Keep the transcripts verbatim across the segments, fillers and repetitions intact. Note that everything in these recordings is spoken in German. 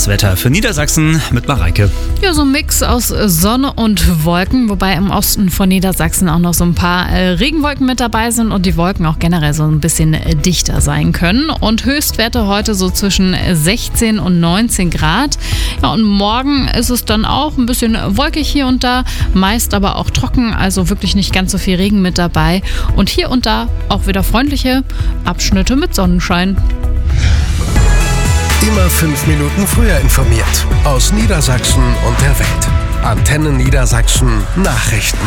Wetter für Niedersachsen mit Mareike. Ja, so ein Mix aus Sonne und Wolken, wobei im Osten von Niedersachsen auch noch so ein paar äh, Regenwolken mit dabei sind und die Wolken auch generell so ein bisschen äh, dichter sein können. Und Höchstwerte heute so zwischen sechzehn und neunzehn Grad. Ja, und morgen ist es dann auch ein bisschen wolkig hier und da, meist aber auch trocken, also wirklich nicht ganz so viel Regen mit dabei. Und hier und da auch wieder freundliche Abschnitte mit Sonnenschein. Immer fünf Minuten früher informiert. Aus Niedersachsen und der Welt. Antenne Niedersachsen Nachrichten.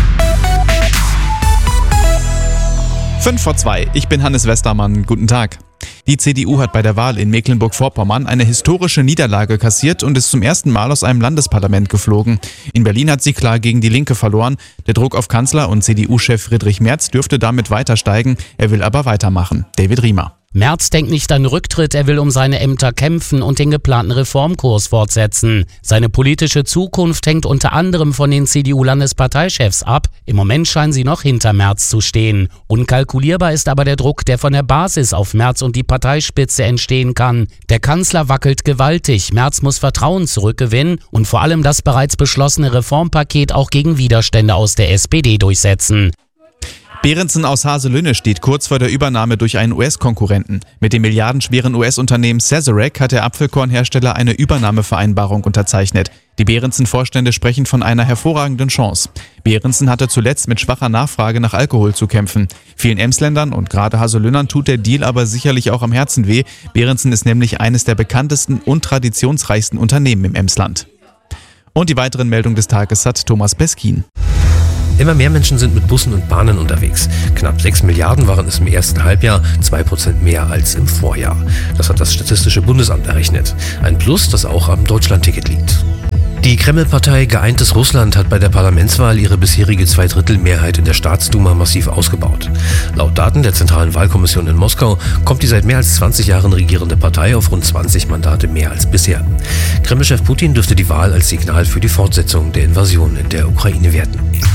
Fünf vor zwei. Ich bin Hannes Westermann. Guten Tag. Die C D U hat bei der Wahl in Mecklenburg-Vorpommern eine historische Niederlage kassiert und ist zum ersten Mal aus einem Landesparlament geflogen. In Berlin hat sie klar gegen die Linke verloren. Der Druck auf Kanzler und C D U-Chef Friedrich Merz dürfte damit weiter steigen. Er will aber weitermachen. David Riemer. Merz denkt nicht an Rücktritt, er will um seine Ämter kämpfen und den geplanten Reformkurs fortsetzen. Seine politische Zukunft hängt unter anderem von den C D U-Landesparteichefs ab. Im Moment scheinen sie noch hinter Merz zu stehen. Unkalkulierbar ist aber der Druck, der von der Basis auf Merz und die Parteispitze entstehen kann. Der Kanzler wackelt gewaltig, Merz muss Vertrauen zurückgewinnen und vor allem das bereits beschlossene Reformpaket auch gegen Widerstände aus der S P D durchsetzen. Behrensen aus Haselünne steht kurz vor der Übernahme durch einen U S-Konkurrenten. Mit dem milliardenschweren U S-Unternehmen Sazerac hat der Apfelkornhersteller eine Übernahmevereinbarung unterzeichnet. Die Behrensen-Vorstände sprechen von einer hervorragenden Chance. Behrensen hatte zuletzt mit schwacher Nachfrage nach Alkohol zu kämpfen. Vielen Emsländern und gerade Haselünnern tut der Deal aber sicherlich auch am Herzen weh. Behrensen ist nämlich eines der bekanntesten und traditionsreichsten Unternehmen im Emsland. Und die weiteren Meldungen des Tages hat Thomas Peskin. Immer mehr Menschen sind mit Bussen und Bahnen unterwegs. Knapp sechs Milliarden waren es im ersten Halbjahr, zwei Prozent mehr als im Vorjahr. Das hat das Statistische Bundesamt errechnet. Ein Plus, das auch am Deutschlandticket liegt. Die Kreml-Partei Geeintes Russland hat bei der Parlamentswahl ihre bisherige Zweidrittelmehrheit in der Staatsduma massiv ausgebaut. Laut Daten der Zentralen Wahlkommission in Moskau kommt die seit mehr als zwanzig Jahren regierende Partei auf rund zwanzig Mandate mehr als bisher. Kreml-Chef Putin dürfte die Wahl als Signal für die Fortsetzung der Invasion in der Ukraine werten.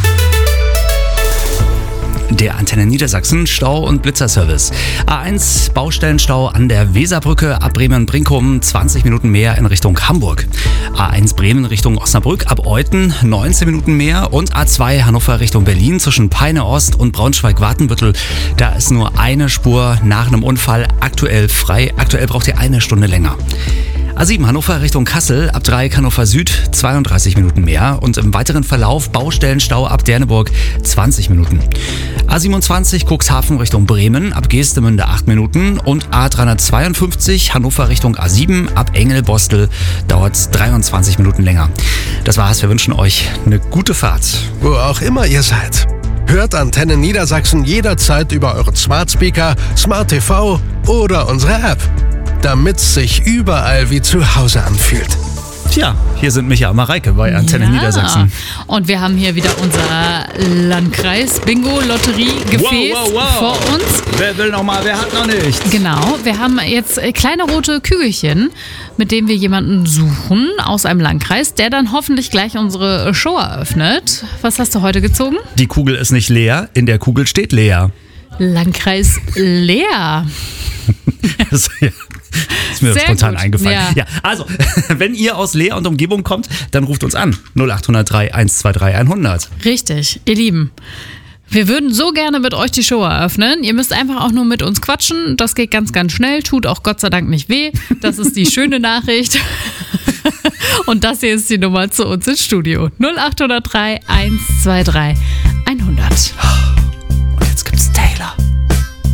Der Antenne Niedersachsen Stau- und Blitzerservice. A eins Baustellenstau an der Weserbrücke ab Bremen-Brinkum, zwanzig Minuten mehr in Richtung Hamburg. A eins Bremen Richtung Osnabrück ab Euthen, neunzehn Minuten mehr. Und A zwei Hannover Richtung Berlin zwischen Peine Ost und Braunschweig-Wartenbüttel. Da ist nur eine Spur nach einem Unfall aktuell frei. Aktuell braucht ihr eine Stunde länger. A sieben Hannover Richtung Kassel, ab drei Hannover Süd, zweiunddreißig Minuten mehr. Und im weiteren Verlauf Baustellenstau ab Derneburg, zwanzig Minuten. A siebenundzwanzig Cuxhaven Richtung Bremen, ab Geestemünde acht Minuten. Und A dreihundertzweiundfünfzig Hannover Richtung A sieben, ab Engelbostel, dauert dreiundzwanzig Minuten länger. Das war's, wir wünschen euch eine gute Fahrt. Wo auch immer ihr seid. Hört Antenne Niedersachsen jederzeit über euren Smart Speaker, Smart T V oder unsere App. Damit's sich überall wie zu Hause anfühlt. Tja, hier sind Micha und Mareike bei Antenne ja. Niedersachsen. Und wir haben hier wieder unser Landkreis-Bingo-Lotterie-Gefäß wow, wow, wow. vor uns. Wer will noch mal, wer hat noch nichts? Genau, wir haben jetzt kleine rote Kügelchen, mit denen wir jemanden suchen aus einem Landkreis, der dann hoffentlich gleich unsere Show eröffnet. Was hast du heute gezogen? Die Kugel ist nicht leer, in der Kugel steht Lea. Landkreis Leer. Das, ja. Ist mir Sehr spontan gut. eingefallen. Ja. Ja, also, wenn ihr aus Leer und Umgebung kommt, dann ruft uns an. null acht null drei eins zwei drei hundert. Richtig, ihr Lieben. Wir würden so gerne mit euch die Show eröffnen. Ihr müsst einfach auch nur mit uns quatschen. Das geht ganz, ganz schnell. Tut auch Gott sei Dank nicht weh. Das ist die schöne Nachricht. Und das hier ist die Nummer zu uns ins Studio. null acht null drei eins zwei drei hundert.